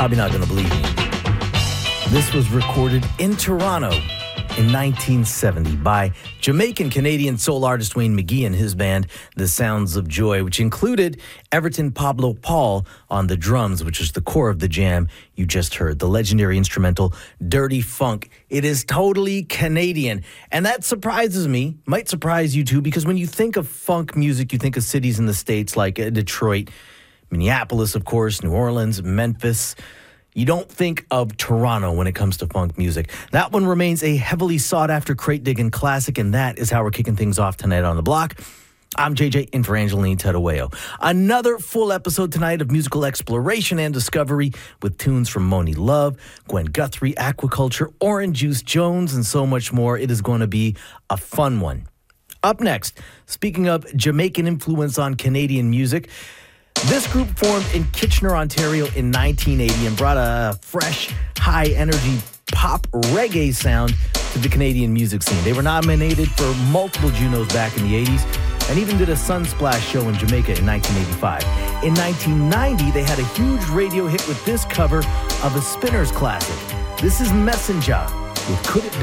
probably not going to believe me. This was recorded in Toronto in 1970 by Jamaican-Canadian soul artist Wayne McGee and his band, The Sounds of Joy, which included Everton Pablo Paul on the drums, which is the core of the jam you just heard, the legendary instrumental Dirty Funk. It is totally Canadian, and that surprises me, might surprise you too, because when you think of funk music, you think of cities in the States like Detroit, Minneapolis, of course, New Orleans, Memphis. You don't think of Toronto when it comes to funk music. That one remains a heavily sought-after crate-digging classic, and that is how we're kicking things off tonight on The Block. I'm JJ, in for Angeline Tedaweo. Another full episode tonight of musical exploration and discovery with tunes from Monie Love, Gwen Guthrie, Aquaculture, Orange Juice Jones, and so much more. It is going to be a fun one. Up next, speaking of Jamaican influence on Canadian music, this group formed in Kitchener, Ontario in 1980 and brought a fresh, high-energy pop reggae sound to the Canadian music scene. They were nominated for multiple Junos back in the 80s and even did a Sunsplash show in Jamaica in 1985. In 1990, they had a huge radio hit with this cover of a Spinners classic. This is Messenger with Could It Be?